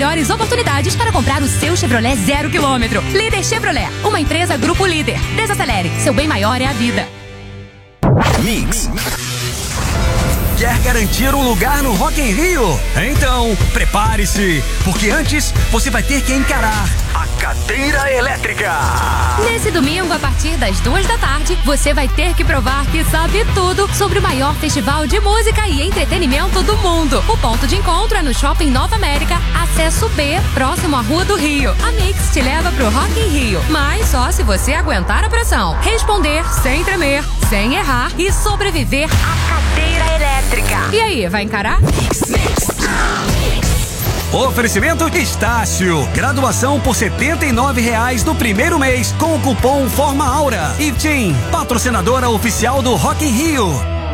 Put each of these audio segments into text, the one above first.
melhores oportunidades para comprar o seu Chevrolet 0 km. Líder Chevrolet, uma empresa Grupo Líder. Desacelere, seu bem maior é a vida. Mix. Quer garantir um lugar no Rock in Rio? Então, prepare-se, porque antes você vai ter que encarar a cadeira elétrica. Nesse domingo, a partir das 2 da tarde, você vai ter que provar que sabe tudo sobre o maior festival de música e entretenimento do mundo. O ponto de encontro é no Shopping Nova América, acesso B, próximo à Rua do Rio. A Mix te leva pro Rock in Rio, mas só se você aguentar a pressão, responder sem tremer, sem errar e sobreviver à cadeira elétrica. E aí, vai encarar? Oferecimento Estácio. Graduação por R$ 79,00 no primeiro mês com o cupom Forma Aura. E TIM, patrocinadora oficial do Rock in Rio.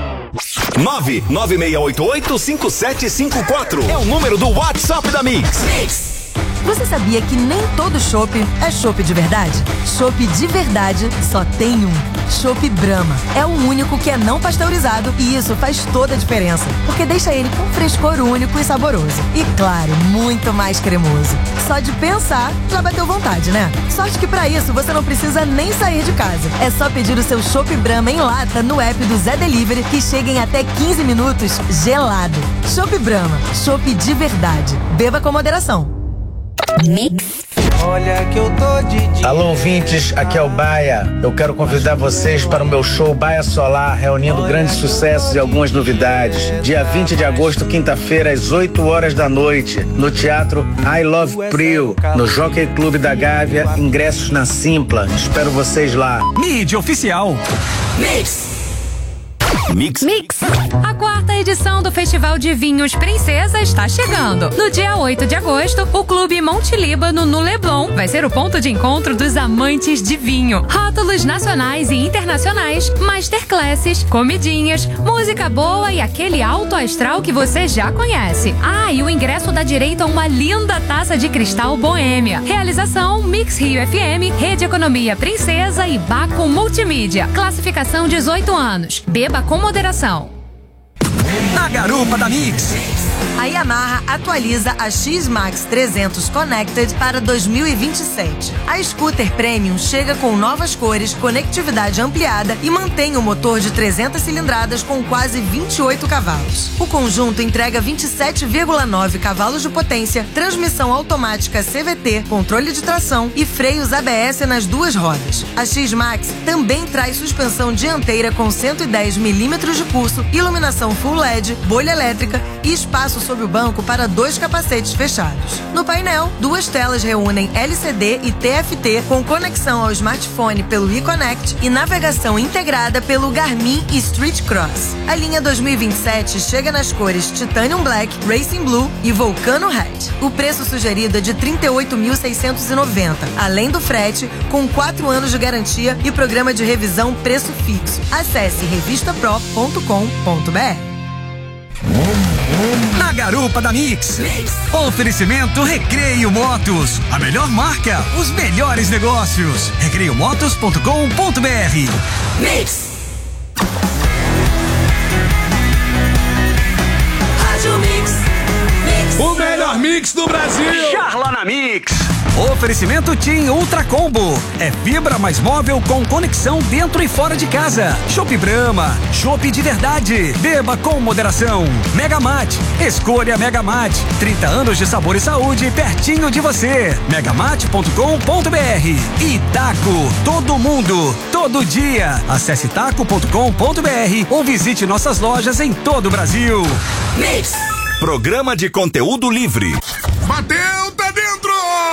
996885754 é o número do WhatsApp da Mix. Você sabia que nem todo chopp é chopp de verdade? Chopp de verdade só tem um. Chopp Brahma. É o único que é não pasteurizado e isso faz toda a diferença, porque deixa ele com frescor único e saboroso. E claro, muito mais cremoso. Só de pensar, já bateu vontade, né? Sorte que pra isso você não precisa nem sair de casa. É só pedir o seu Chopp Brahma em lata no app do Zé Delivery, que chega em até 15 minutos gelado. Chopp Brahma. Chopp de verdade. Beba com moderação. Mix. Olha que eu tô de dia. Alô, ouvintes, aqui é o Baia. Eu quero convidar vocês para o meu show Baia Solar, reunindo grandes sucessos e algumas novidades. Dia 20 de agosto, quinta-feira, às 8 horas da noite, no Teatro I Love Prio, no Jockey Clube da Gávea, ingressos na Simpla. Espero vocês lá. Mídia oficial. Mix. A 4ª edição do Festival de Vinhos Princesa está chegando. No dia 8 de agosto, o Clube Monte Líbano, no Leblon, vai ser o ponto de encontro dos amantes de vinho. Rótulos nacionais e internacionais, masterclasses, comidinhas, música boa e aquele alto astral que você já conhece. Ah, e o ingresso dá direito a uma linda taça de cristal boêmia. Realização Mix Rio FM, Rede Economia Princesa e Baco Multimídia. Classificação 18 anos. Beba com moderação. Na garupa da Mix. A Yamaha atualiza a X-Max 300 Connected para 2027. A scooter Premium chega com novas cores, conectividade ampliada e mantém o motor de 300 cilindradas com quase 28 cavalos. O conjunto entrega 27,9 cavalos de potência, transmissão automática CVT, controle de tração e freios ABS nas duas rodas. A X-Max também traz suspensão dianteira com 110 milímetros de curso, iluminação Full LED, bolha elétrica e espaço sob o banco para 2 capacetes fechados. No painel, 2 telas reúnem LCD e TFT com conexão ao smartphone pelo eConnect e navegação integrada pelo Garmin e Street Cross. A linha 2027 chega nas cores Titanium Black, Racing Blue e Volcano Red. O preço sugerido é de R$ 38.690, além do frete, com 4 anos de garantia e programa de revisão preço fixo. Acesse revistapro.com.br. Na garupa da Mix. Oferecimento Recreio Motos. A melhor marca, os melhores negócios. recreiomotos.com.br. Mix. Rádio Mix. O melhor mix do Brasil. Charla na Mix. Oferecimento TIM Ultra Combo. É fibra mais móvel com conexão dentro e fora de casa. Chopp Brahma. Chopp de verdade. Beba com moderação. Megamat. Escolha Megamat. 30 anos de sabor e saúde pertinho de você. megamat.com.br. E Taco. Todo mundo, todo dia. Acesse taco.com.br ou visite nossas lojas em todo o Brasil. Mix. Programa de conteúdo livre. Bateu, tá dentro!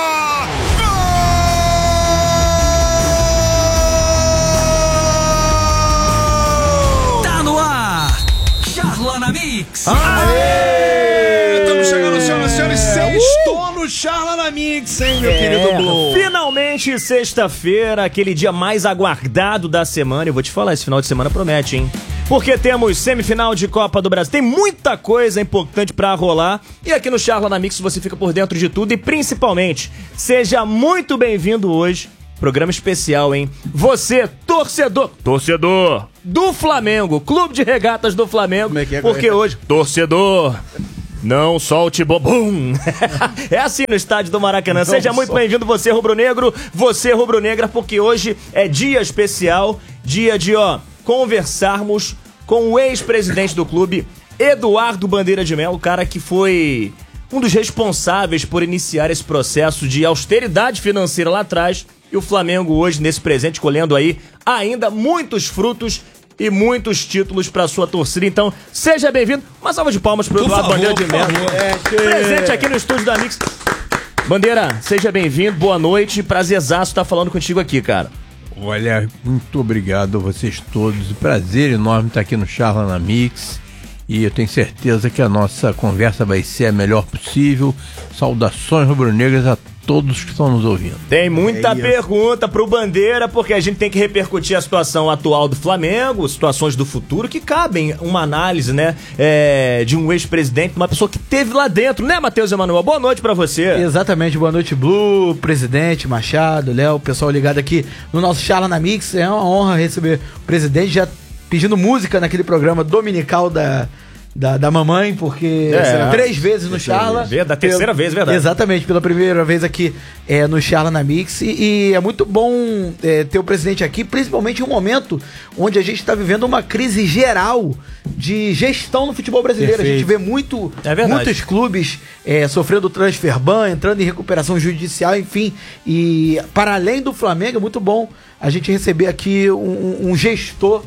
Gol! Tá no ar! Charla na Mix! Aê! Estamos chegando, senhoras e senhores, sextou no Charla na Mix, hein, meu querido Blue? Finalmente, sexta-feira, aquele dia mais aguardado da semana. Eu vou te falar, esse final de semana promete, hein? Porque temos semifinal de Copa do Brasil. Tem muita coisa importante pra rolar. E aqui no Charla na Mix você fica por dentro de tudo. E principalmente, seja muito bem-vindo hoje. Programa especial, hein? Você, torcedor do Flamengo. Clube de Regatas do Flamengo. Como é que é? Porque hoje, torcedor Não solte bobum. É assim no estádio do Maracanã. Seja muito bem-vindo, você rubro-negro, você rubro-negra, porque hoje é dia especial, dia de, conversarmos com o ex-presidente do clube, Eduardo Bandeira de Melo, o cara que foi um dos responsáveis por iniciar esse processo de austeridade financeira lá atrás, e o Flamengo hoje, nesse presente, colhendo aí ainda muitos frutos e muitos títulos para sua torcida. Então, seja bem-vindo. Uma salva de palmas pro Eduardo Bandeira de Melo. Presente aqui no estúdio da Mix. Bandeira, seja bem-vindo, boa noite. Prazerzaço estar falando contigo aqui, cara. Olha, muito obrigado a vocês todos. Prazer enorme estar aqui no Charla na Mix. E eu tenho certeza que a nossa conversa vai ser a melhor possível. Saudações rubro-negras a todos que estão nos ouvindo. Tem muita pergunta pro Bandeira, porque a gente tem que repercutir a situação atual do Flamengo, situações do futuro, que cabem uma análise, né, de um ex-presidente, uma pessoa que teve lá dentro, né, Matheus Emanuel? Boa noite pra você. Exatamente, boa noite, Blue, presidente, Machado, Léo, pessoal ligado aqui no nosso Charla na Mix. É uma honra receber o presidente, já pedindo música naquele programa dominical da mamãe, porque 3 vezes no Charla. Da terceira vez, verdade. Exatamente, pela primeira vez aqui no Charla na Mix. E é muito bom ter o presidente aqui, principalmente em um momento onde a gente está vivendo uma crise geral de gestão no futebol brasileiro. Perfeito. A gente vê muitos clubes sofrendo transfer ban, entrando em recuperação judicial, enfim. E para além do Flamengo, é muito bom a gente receber aqui um gestor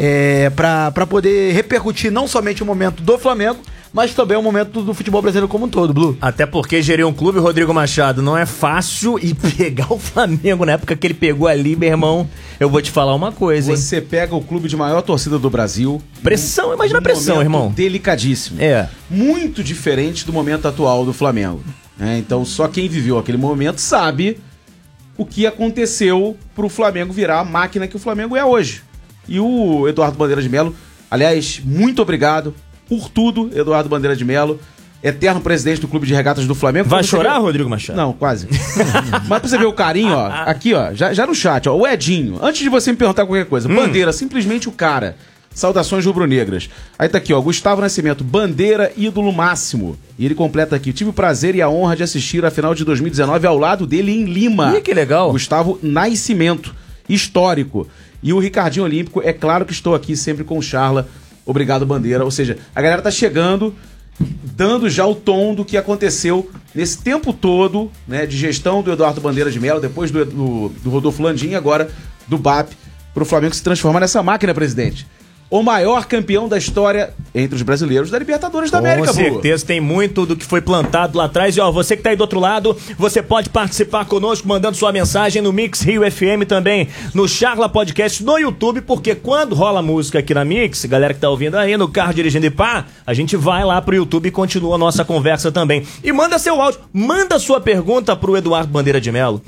para poder repercutir não somente o momento do Flamengo, mas também o momento do futebol brasileiro como um todo, Blue. Até porque gerir um clube, Rodrigo Machado, não é fácil, e pegar o Flamengo na época que ele pegou ali, meu irmão, eu vou te falar uma coisa, hein? Você pega o clube de maior torcida do Brasil. Pressão, imagina a pressão, irmão. Delicadíssimo. Muito diferente do momento atual do Flamengo. Então só quem viveu aquele momento sabe o que aconteceu pro Flamengo virar a máquina que o Flamengo é hoje. E o Eduardo Bandeira de Melo, aliás, muito obrigado por tudo, Eduardo Bandeira de Melo, eterno presidente do Clube de Regatas do Flamengo. Vai chorar, Rodrigo Machado? Não, quase. Mas pra você ver o carinho, aqui, já no chat, o Edinho, antes de você me perguntar qualquer coisa, Bandeira, simplesmente o cara. Saudações rubro-negras. Aí tá aqui, Gustavo Nascimento, Bandeira, ídolo máximo. E ele completa aqui, tive o prazer e a honra de assistir a final de 2019 ao lado dele em Lima. Ih, que legal. Gustavo Nascimento, histórico. E o Ricardinho Olímpico, é claro que estou aqui sempre com o Charla. Obrigado, Bandeira. Ou seja, a galera tá chegando, dando já o tom do que aconteceu nesse tempo todo, né, de gestão do Eduardo Bandeira de Melo, depois do Rodolfo Landim e agora do BAP, pro Flamengo se transformar nessa máquina, presidente. O maior campeão da história entre os brasileiros da Libertadores da América, Com certeza, tem muito do que foi plantado lá atrás. E você que tá aí do outro lado, você pode participar conosco mandando sua mensagem no Mix Rio FM também, no Charla Podcast no YouTube, porque quando rola música aqui na Mix, galera que tá ouvindo aí no carro dirigindo e pá, a gente vai lá pro YouTube e continua a nossa conversa também. E manda seu áudio, manda sua pergunta pro Eduardo Bandeira de Melo.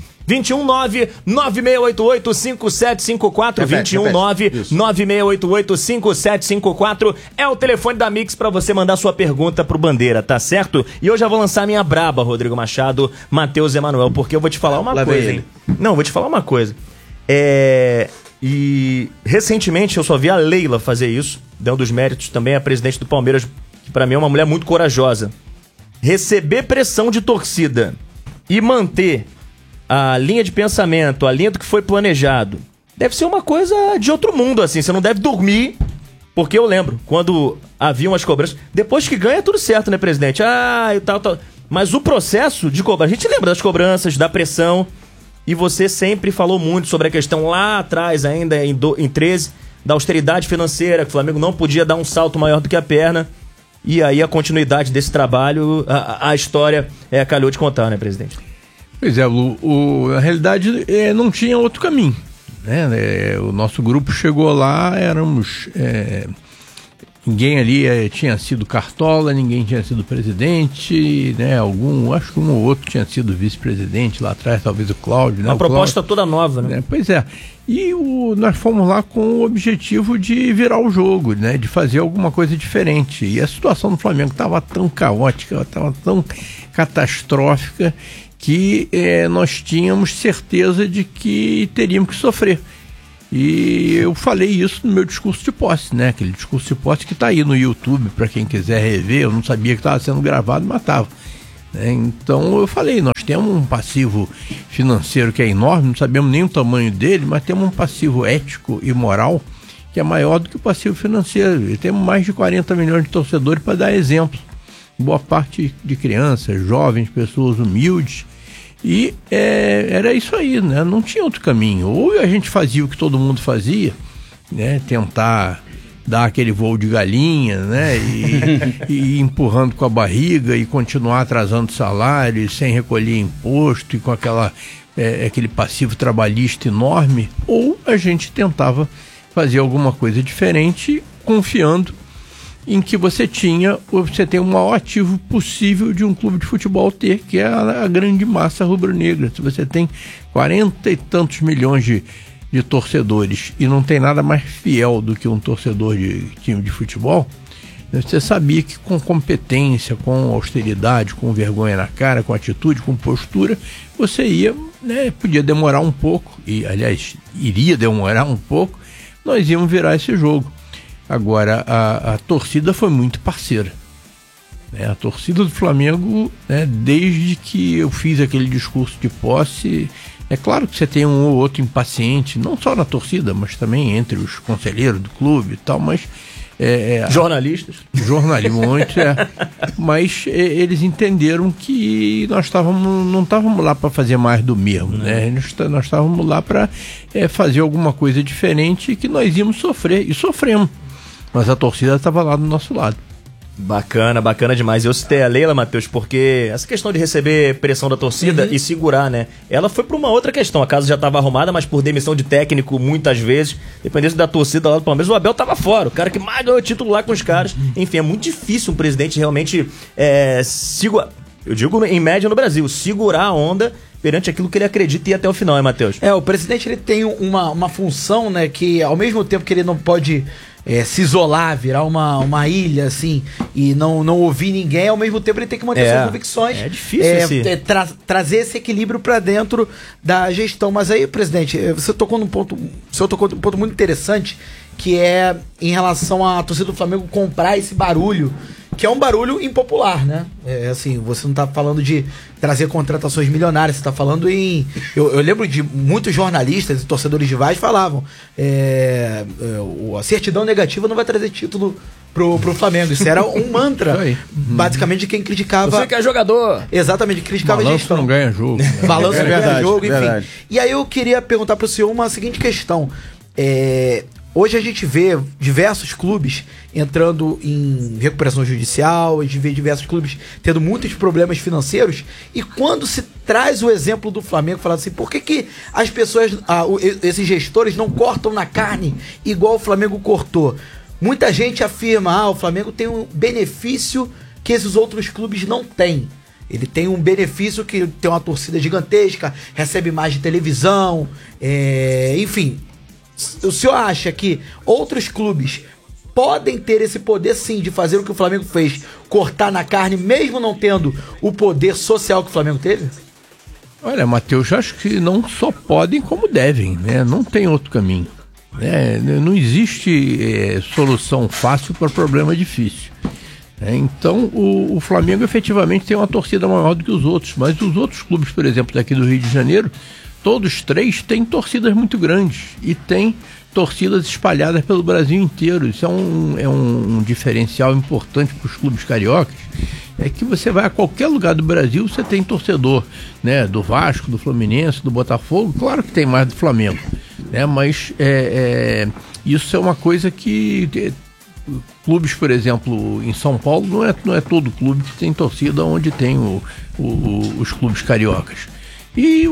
219-9688-5754, 219-9688-5754 é o telefone da Mix pra você mandar sua pergunta pro Bandeira, tá certo? E eu já vou lançar minha braba, Rodrigo Machado, Matheus Emanuel, porque eu vou te falar uma coisa, hein? Não, vou te falar uma coisa. E recentemente eu só vi a Leila fazer isso, dando os méritos também a presidente do Palmeiras, que pra mim é uma mulher muito corajosa. Receber pressão de torcida e manter a linha de pensamento, a linha do que foi planejado, deve ser uma coisa de outro mundo, assim. Você não deve dormir, porque eu lembro, quando haviam as cobranças, depois que ganha é tudo certo, né, presidente? E tal. Mas o processo de cobrança, a gente lembra das cobranças, da pressão, e você sempre falou muito sobre a questão lá atrás, ainda em 13, da austeridade financeira, que o Flamengo não podia dar um salto maior do que a perna, e aí a continuidade desse trabalho, a história calhou de contar, né, presidente? Pois é, na realidade não tinha outro caminho, né? O nosso grupo chegou lá, éramos... ninguém ali tinha sido cartola, ninguém tinha sido presidente, né? Acho que um ou outro tinha sido vice-presidente lá atrás, talvez o Cláudio, né? Uma proposta toda nova, né? Pois é. E nós fomos lá com o objetivo de virar o jogo, né? De fazer alguma coisa diferente. E a situação do Flamengo estava tão caótica, estava tão catastrófica, que nós tínhamos certeza de que teríamos que sofrer. E eu falei isso no meu discurso de posse, né? Aquele discurso de posse que está aí no YouTube, para quem quiser rever. Eu não sabia que estava sendo gravado, mas estava. Então eu falei, nós temos um passivo financeiro que é enorme, não sabemos nem o tamanho dele, mas temos um passivo ético e moral que é maior do que o passivo financeiro. E temos mais de 40 milhões de torcedores para dar exemplo. Boa parte de crianças, jovens, pessoas humildes. E era isso aí, né? Não tinha outro caminho. Ou a gente fazia o que todo mundo fazia, né? Tentar dar aquele voo de galinha, né? E empurrando com a barriga e continuar atrasando salário, sem recolher imposto e com aquele passivo trabalhista enorme. Ou a gente tentava fazer alguma coisa diferente, confiando em que você tem o maior ativo possível de um clube de futebol ter, que é a grande massa rubro-negra. Se você tem 40 e tantos milhões de torcedores e não tem nada mais fiel do que um torcedor de time de futebol, você sabia que com competência, com austeridade, com vergonha na cara, com atitude, com postura, você ia, né, podia demorar um pouco, e aliás, iria demorar um pouco, nós íamos virar esse jogo. Agora, a torcida foi muito parceira. A torcida do Flamengo, né, desde que eu fiz aquele discurso de posse, é claro que você tem um ou outro impaciente, não só na torcida, mas também entre os conselheiros do clube e tal, mas... jornalistas. Muitos, mas eles entenderam que nós não estávamos lá para fazer mais do mesmo, né? Nós estávamos lá para fazer alguma coisa diferente que nós íamos sofrer, e sofremos. Mas a torcida estava lá do nosso lado. Bacana demais. Eu citei a Leila, Matheus, porque essa questão de receber pressão da torcida e segurar, né? Ela foi para uma outra questão. A casa já estava arrumada, mas por demissão de técnico, muitas vezes, dependendo da torcida lá do Palmeiras, o Abel estava fora. O cara que mais ganhou título lá com os caras. Enfim, é muito difícil um presidente realmente segurar. Eu digo em média no Brasil, segurar a onda perante aquilo que ele acredita e ir até o final, Matheus? O presidente ele tem uma função, né, que ao mesmo tempo que ele não pode se isolar, virar uma ilha, assim, e não ouvir ninguém, ao mesmo tempo ele tem que manter suas convicções. É difícil trazer esse equilíbrio para dentro da gestão. Mas aí, presidente, você tocou num ponto muito interessante, que é em relação à torcida do Flamengo comprar esse barulho, que é um barulho impopular, né? Assim, você não tá falando de trazer contratações milionárias, você tá falando em... Eu lembro de muitos jornalistas e torcedores rivais falavam a certidão negativa não vai trazer título pro Flamengo. Isso era um mantra, basicamente, de quem criticava... Você que é jogador! Exatamente, criticava a gestão. Balanço não ganha jogo. Balanço não ganha jogo, enfim. E aí eu queria perguntar pro senhor uma seguinte questão. Hoje a gente vê diversos clubes entrando em recuperação judicial, a gente vê diversos clubes tendo muitos problemas financeiros, e quando se traz o exemplo do Flamengo, falando assim, por que as pessoas, esses gestores não cortam na carne igual o Flamengo cortou? Muita gente afirma, o Flamengo tem um benefício que esses outros clubes não têm. Ele tem um benefício que tem uma torcida gigantesca, recebe mais de televisão, enfim... O senhor acha que outros clubes podem ter esse poder, sim, de fazer o que o Flamengo fez, cortar na carne, mesmo não tendo o poder social que o Flamengo teve? Olha, Matheus, acho que não só podem, como devem, né? Não tem outro caminho. Não existe solução fácil para problema difícil. Então, o Flamengo efetivamente tem uma torcida maior do que os outros, mas os outros clubes, por exemplo, daqui do Rio de Janeiro, todos três têm torcidas muito grandes e têm torcidas espalhadas pelo Brasil inteiro. Isso é um diferencial importante para os clubes cariocas. É que você vai a qualquer lugar do Brasil, você tem torcedor, né, do Vasco, do Fluminense, do Botafogo. Claro que tem mais do Flamengo, né, mas isso é uma coisa que... clubes, por exemplo, em São Paulo, não é todo clube que tem torcida onde tem os clubes cariocas. E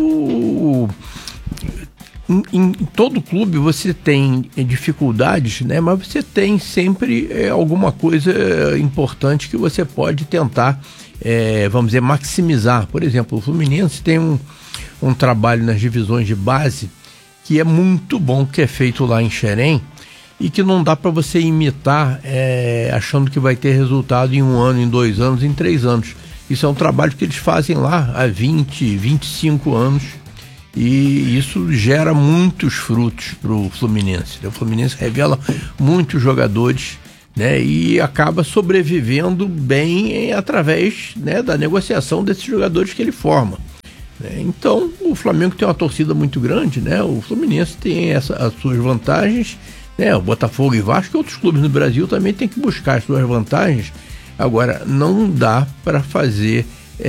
em todo clube você tem dificuldades, né? Mas você tem sempre alguma coisa importante que você pode tentar, vamos dizer, maximizar. Por exemplo, o Fluminense tem um trabalho nas divisões de base que é muito bom, que é feito lá em Xerém, e que não dá para você imitar achando que vai ter resultado em 1 ano, em 2 anos, em 3 anos. Isso é um trabalho que eles fazem lá há 20, 25 anos E isso gera muitos frutos para o Fluminense. O Fluminense revela muitos jogadores, né, e acaba sobrevivendo bem através, né, da negociação desses jogadores que ele forma. Então, o Flamengo tem uma torcida muito grande, né? O Fluminense tem as suas vantagens, né? O Botafogo e Vasco e outros clubes no Brasil também tem que buscar as suas vantagens. Agora, não dá para fazer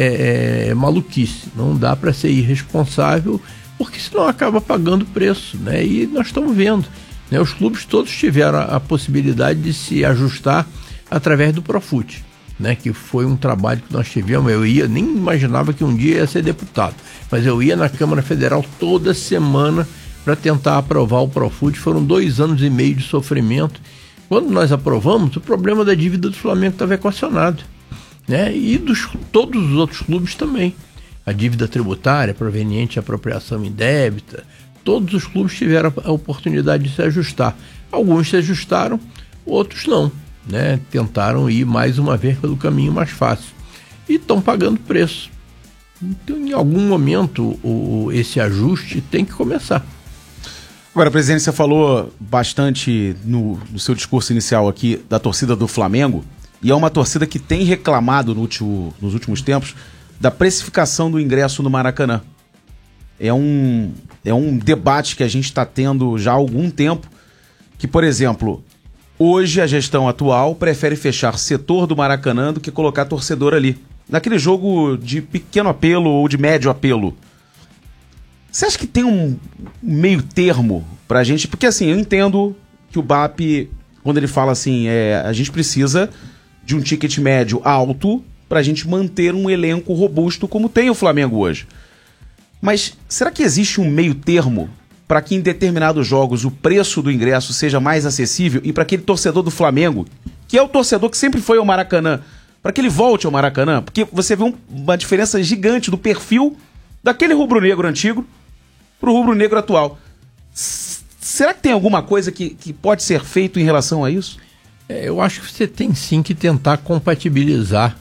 maluquice, não dá para ser irresponsável, porque senão acaba pagando preço, né? E nós estamos vendo, né? Os clubes todos tiveram a possibilidade de se ajustar através do Profut, né, que foi um trabalho que nós tivemos. Eu nem imaginava que um dia ia ser deputado, mas eu ia na Câmara Federal toda semana para tentar aprovar o Profut. Foram 2 anos e meio de sofrimento. Quando nós aprovamos, o problema da dívida do Flamengo estava equacionado, né, e todos os outros clubes também. A dívida tributária proveniente de apropriação indébita, todos os clubes tiveram a oportunidade de se ajustar. Alguns se ajustaram, outros não, né? Tentaram ir mais uma vez pelo caminho mais fácil e estão pagando preço. Então, em algum momento, esse ajuste tem que começar. Agora, presidente, você falou bastante no seu discurso inicial aqui da torcida do Flamengo, e é uma torcida que tem reclamado nos últimos tempos da precificação do ingresso no Maracanã. É um debate que a gente está tendo já há algum tempo, que, por exemplo, hoje a gestão atual prefere fechar setor do Maracanã do que colocar torcedor ali, naquele jogo de pequeno apelo ou de médio apelo. Você acha que tem um meio termo pra gente? Porque assim, eu entendo que o BAP, quando ele fala assim, a gente precisa de um ticket médio alto pra gente manter um elenco robusto como tem o Flamengo hoje. Mas será que existe um meio termo para que em determinados jogos o preço do ingresso seja mais acessível e para aquele torcedor do Flamengo, que é o torcedor que sempre foi ao Maracanã, para que ele volte ao Maracanã? Porque você vê uma diferença gigante do perfil daquele rubro-negro antigo para o rubro-negro atual. Será que tem alguma coisa que pode ser feito em relação a isso? Eu acho que você tem sim que tentar compatibilizar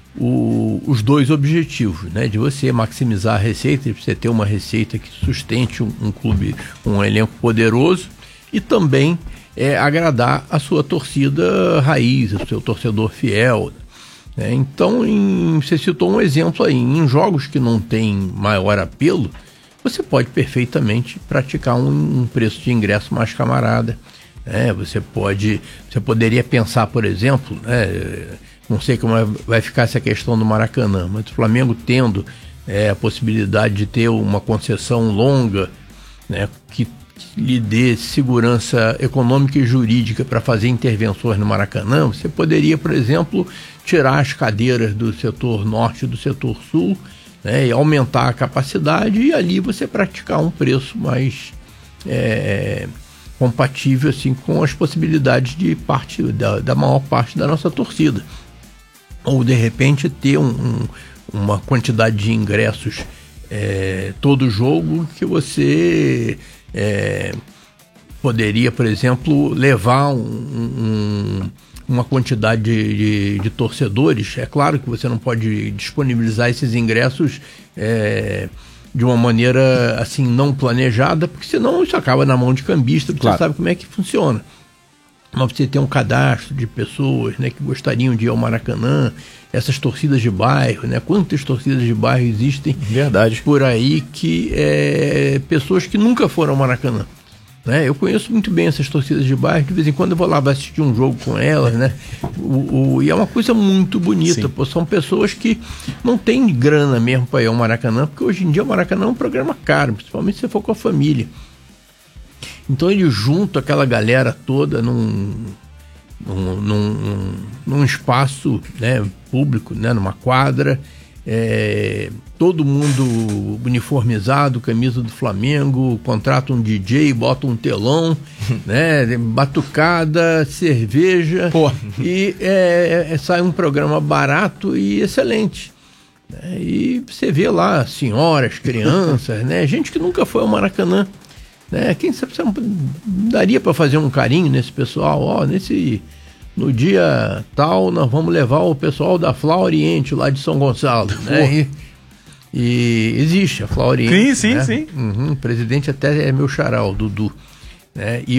os dois objetivos, né? De você maximizar a receita, de você ter uma receita que sustente um clube, um elenco poderoso, e também agradar a sua torcida raiz, o seu torcedor fiel, né? Então, você citou um exemplo aí, em jogos que não tem maior apelo, você pode perfeitamente praticar um preço de ingresso mais camarada, né? Você poderia pensar, por exemplo, né? Não sei como vai ficar essa questão do Maracanã, mas o Flamengo tendo a possibilidade de ter uma concessão longa, né, que lhe dê segurança econômica e jurídica para fazer intervenções no Maracanã, você poderia, por exemplo, tirar as cadeiras do setor norte e do setor sul, né, e aumentar a capacidade, e ali você praticar um preço mais compatível assim, com as possibilidades de da maior parte da nossa torcida. Ou, de repente, ter uma quantidade de ingressos todo jogo que você poderia, por exemplo, levar uma quantidade de torcedores. É claro que você não pode disponibilizar esses ingressos de uma maneira assim não planejada, porque senão isso acaba na mão de cambista, porque claro, você sabe como é que funciona. Mas você tem um cadastro de pessoas, né, que gostariam de ir ao Maracanã, essas torcidas de bairro, né? Quantas torcidas de bairro existem? Verdade. Por aí que pessoas que nunca foram ao Maracanã, né? Eu conheço muito bem essas torcidas de bairro, de vez em quando eu vou lá assistir um jogo com elas, né? E é uma coisa muito bonita, pô, são pessoas que não têm grana mesmo para ir ao Maracanã, porque hoje em dia o Maracanã é um programa caro, principalmente se for com a família. Então ele junta aquela galera toda num espaço, né, público, né, numa quadra, todo mundo uniformizado, camisa do Flamengo, contrata um DJ, bota um telão, né, batucada, cerveja, e sai um programa barato e excelente. E você vê lá senhoras, crianças, né, gente que nunca foi ao Maracanã. Quem sabe você daria para fazer um carinho nesse pessoal? No dia tal nós vamos levar o pessoal da Fla Oriente lá de São Gonçalo, né? E existe a Flaurinha. Sim, né? sim. O presidente até é meu xará, o Dudu. Né? E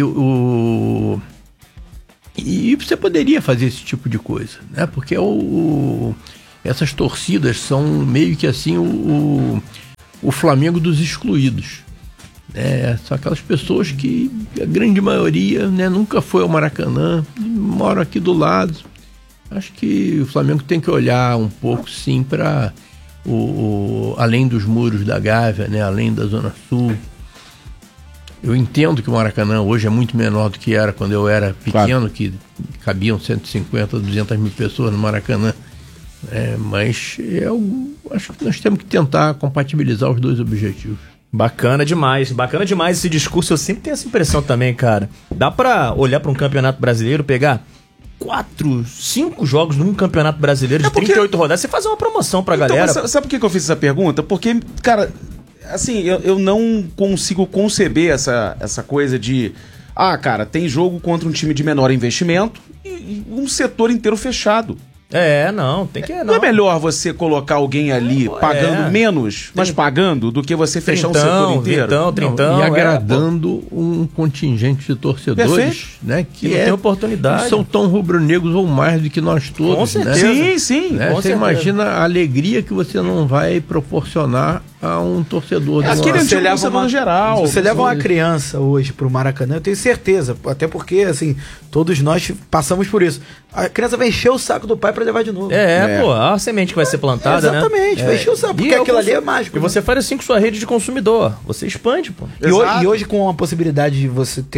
você poderia fazer esse tipo de coisa, né? Porque essas torcidas são meio que assim o Flamengo dos excluídos. São aquelas pessoas que a grande maioria, né, nunca foi ao Maracanã, moram aqui do lado. Acho que o Flamengo tem que olhar um pouco, sim, para além dos muros da Gávea, né, além da Zona Sul. Eu entendo que o Maracanã hoje é muito menor do que era quando eu era pequeno, claro, que cabiam 150, 200 mil pessoas no Maracanã. Mas acho que nós temos que tentar compatibilizar os dois objetivos. Bacana demais esse discurso. Eu sempre tenho essa impressão também, cara. Dá pra olhar pra um campeonato brasileiro, pegar 4, 5 jogos num campeonato brasileiro de 38 rodadas, você fazer uma promoção pra galera. Sabe por que eu fiz essa pergunta? Porque, cara, assim, eu não consigo conceber essa coisa de... cara, tem jogo contra um time de menor investimento e um setor inteiro fechado. Não, tem que... Não é melhor você colocar alguém ali pagando menos, mas pagando, do que você fechar um setor inteiro? Trintão, e agradando um contingente de torcedores, né, que tem oportunidade. Que são tão rubro-negros ou mais do que nós todos. Com certeza. Né? Sim. Né? Você imagina a alegria que você não vai proporcionar a um torcedor de aquele torcedor no geral. Você leva uma criança hoje pro Maracanã, eu tenho certeza, até porque, assim, todos nós passamos por isso. A criança vai encher o saco do pai pra levar de novo. A semente que vai ser plantada, exatamente, vai encher o saco, porque aquilo ali é mágico. E você faz assim com sua rede de consumidor, você expande, pô. E hoje com a possibilidade de você ter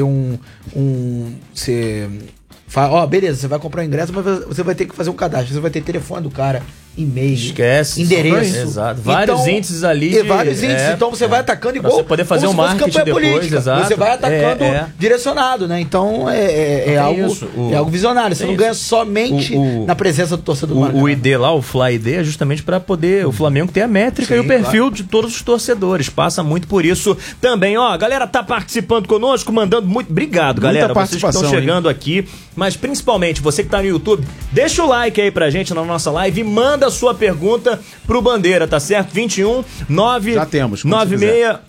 beleza, você vai comprar o ingresso, mas você vai ter que fazer um cadastro, você vai ter telefone do cara, e-mail, endereço. Exato. Vários índices ali. Vários índices, então você vai atacando igual. Pra você poder fazer um marketing depois, exato. Você vai atacando direcionado, né? Então é algo visionário. Você não ganha somente na presença do torcedor. O ID lá, o Fly ID, é justamente para poder o Flamengo ter a métrica e o perfil de todos os torcedores. Passa muito por isso também. Ó, a galera tá participando conosco, mandando muito. Obrigado, galera. Vocês que estão chegando aqui, mas principalmente você que tá no YouTube, deixa o like aí pra gente na nossa live e manda a sua pergunta pro Bandeira, tá certo? 21 9 Já temos, 96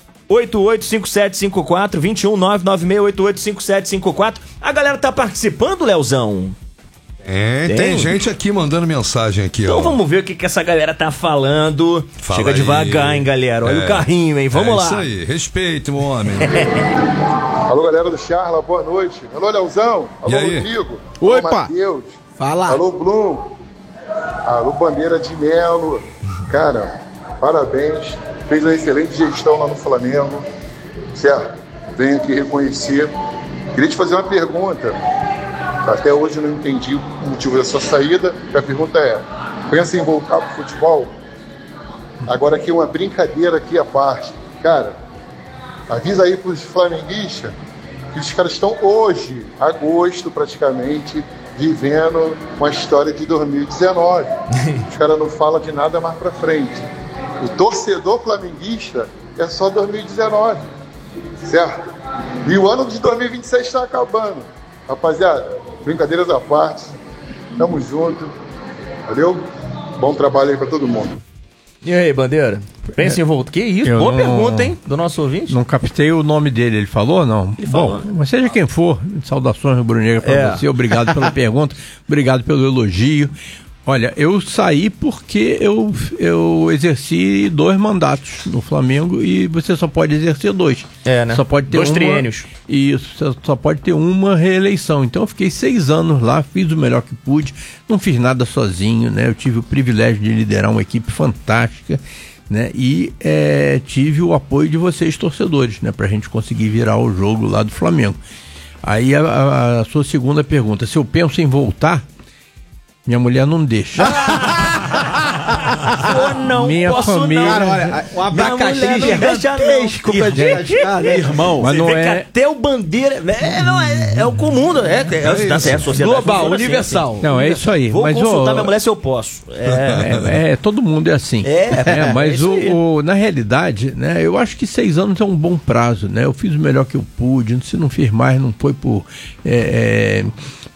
885754 21 996885754. A galera tá participando, Leozão? Tem gente aqui mandando mensagem aqui, então ó. Vamos ver o que essa galera tá falando. Fala Chega aí. Devagar, hein, galera. Olha o carrinho, hein? Vamos lá. Isso aí, respeito, meu homem. Alô, galera do Charla, boa noite. Alô, Leozão. Alô, Rodrigo. Oi, alô, Matheus. Fala. Alô, Blum. Alô, Bandeira de Melo. Cara, parabéns. Fez uma excelente gestão lá no Flamengo. Certo? Venho aqui reconhecer. Queria te fazer uma pergunta. Até hoje eu não entendi o motivo da sua saída. A pergunta é: pensa em voltar pro futebol? Agora aqui uma brincadeira aqui à parte. Cara, avisa aí pros flamenguistas que os caras estão hoje, agosto praticamente, vivendo uma história de 2019. Os caras não falam de nada mais pra frente. O torcedor flamenguista é só 2019, certo? E o ano de 2026 está acabando. Rapaziada, brincadeiras à parte, tamo junto, valeu? Bom trabalho aí pra todo mundo. E aí, Bandeira? Pensa em voltar. Que isso? Boa pergunta, hein? Do nosso ouvinte. Não captei o nome dele, ele falou ou não? Ele falou. Bom, mas seja quem for, saudações rubro-negra pra você, obrigado pela pergunta, obrigado pelo elogio. Olha, eu saí porque eu exerci 2 mandatos no Flamengo e você só pode exercer 2. Né? Só pode ter 2 triênios. Isso, você só pode ter uma reeleição. Então eu fiquei 6 anos lá, fiz o melhor que pude, não fiz nada sozinho, né? Eu tive o privilégio de liderar uma equipe fantástica, né? E tive o apoio de vocês, torcedores, né? Pra gente conseguir virar o jogo lá do Flamengo. Aí a sua segunda pergunta, se eu penso em voltar, minha mulher não deixa. Minha família. Cara, olha, um abacaxi gigantesco pra descascar, né, irmão? Mas não é. Até o Bandeira. É o comum, é a sociedade global, universal. Assim. Não, é isso aí. Vou consultar minha mulher se eu posso. Todo mundo é assim. Mas na realidade, né, eu acho que 6 anos é um bom prazo, né? Eu fiz o melhor que eu pude. Se não fiz mais, não foi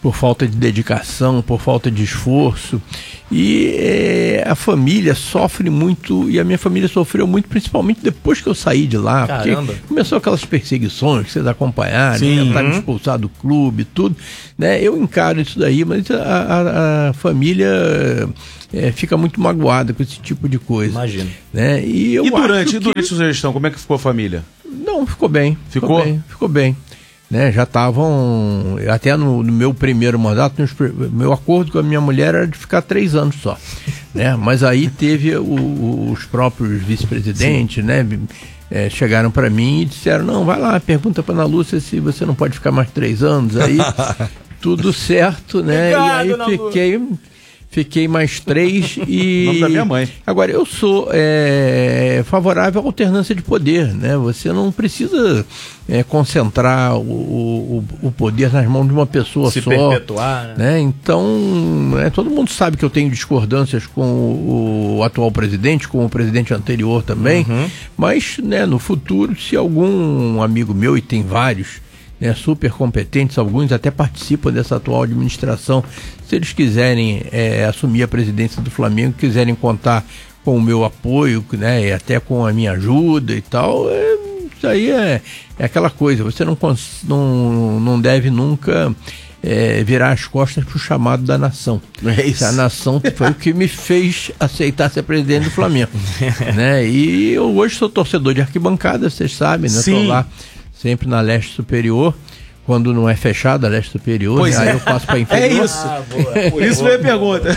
por falta de dedicação, por falta de esforço. E a família sofre muito, e a minha família sofreu muito, principalmente depois que eu saí de lá. Caramba. Porque começou aquelas perseguições que vocês acompanharam, Sim. tentaram me expulsar do clube, tudo. Né? Eu encaro isso daí, mas a família fica muito magoada com esse tipo de coisa. Imagino. Né? E durante a sua gestão, como é que ficou a família? Não, ficou bem. Ficou? Ficou bem. Né, já estavam, até no meu primeiro mandato, meu acordo com a minha mulher era de ficar 3 anos só, né, mas aí teve os próprios vice-presidentes, né, chegaram para mim e disseram, não, vai lá, pergunta para Ana Lúcia se você não pode ficar mais 3 anos, aí tudo certo, né, Obrigado, e aí fiquei mais 3 e... Nome da minha mãe. Agora, eu sou favorável à alternância de poder, né? Você não precisa concentrar o poder nas mãos de uma pessoa Se só. perpetuar, né? Então, todo mundo sabe que eu tenho discordâncias com o atual presidente, com o presidente anterior também, mas, né, no futuro, se algum amigo meu, e tem vários, super competentes, alguns até participam dessa atual administração, se eles quiserem assumir a presidência do Flamengo, quiserem contar com o meu apoio, né, e até com a minha ajuda e tal, isso aí é aquela coisa, você não deve nunca virar as costas para o chamado da nação. É isso. A nação foi o que me fez aceitar ser presidente do Flamengo. Né? E eu hoje sou torcedor de arquibancada, vocês sabem, né? Estou lá sempre na Leste Superior, quando não é fechada a Leste Superior, pois aí eu passo para inferior. É isso. Por isso veio a pergunta.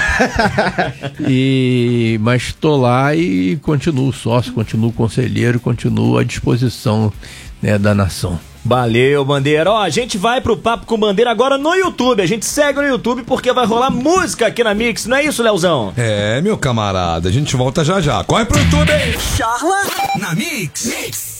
Mas estou lá e continuo sócio, continuo conselheiro, continuo à disposição, né, da nação. Valeu, Bandeira. A gente vai pro Papo com Bandeira agora no YouTube. A gente segue no YouTube porque vai rolar música aqui na Mix. Não é isso, Leozão? Meu camarada. A gente volta já já. Corre pro YouTube, hein? Charla na Mix.